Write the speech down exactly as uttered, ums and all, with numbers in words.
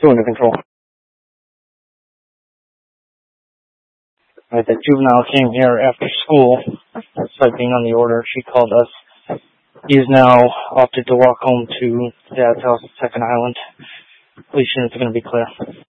two under control. Right, the juvenile came here after school, despite being on the order. She called us. He is now opted to walk home to Dad's house at Second Island. Police units are going to be clear.